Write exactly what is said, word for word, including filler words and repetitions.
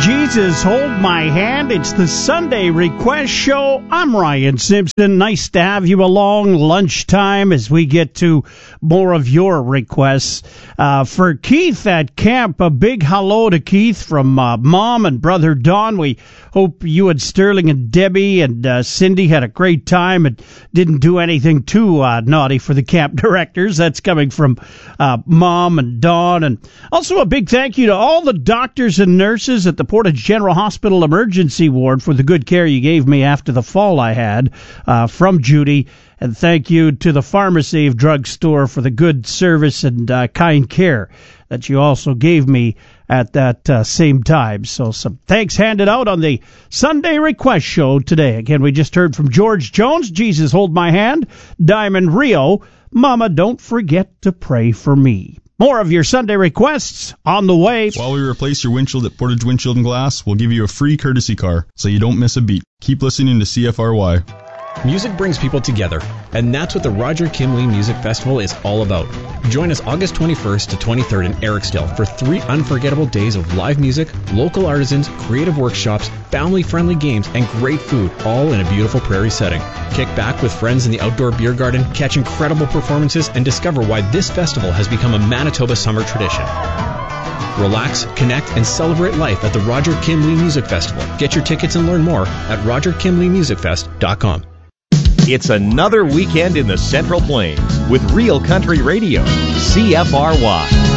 Jesus, hold my hand. It's the Sunday Request Show. I'm Ryan Simpson. Nice to have you along lunchtime as we get to more of your requests. Uh, for Keith at camp, a big hello to Keith from uh, Mom and Brother Don. We hope you and Sterling and Debbie and uh, Cindy had a great time and didn't do anything too uh, naughty for the camp directors. That's coming from uh, Mom and Don. And also a big thank you to all the doctors and nurses at the Portage General Hospital Emergency Ward for the good care you gave me after the fall I had uh, from Judy. And thank you to the PharmaSave drugstore for the good service and uh, kind care that you also gave me at that uh, same time. So some thanks handed out on the Sunday Request Show today. Again, we just heard from George Jones, Jesus Hold My Hand, Diamond Rio, Mama Don't Forget to Pray for Me. More of your Sunday requests on the way. While we replace your windshield at Portage Windshield and Glass, we'll give you a free courtesy car so you don't miss a beat. Keep listening to C F R Y. Music brings people together, and that's what the Roger Kimley Music Festival is all about. Join us August twenty-first to twenty-third in Eriksdale for three unforgettable days of live music, local artisans, creative workshops, family-friendly games, and great food, all in a beautiful prairie setting. Kick back with friends in the outdoor beer garden, catch incredible performances, and discover why this festival has become a Manitoba summer tradition. Relax, connect, and celebrate life at the Roger Kimley Music Festival. Get your tickets and learn more at roger kimley music fest dot com. It's another weekend in the Central Plains with Real Country Radio, C F R Y.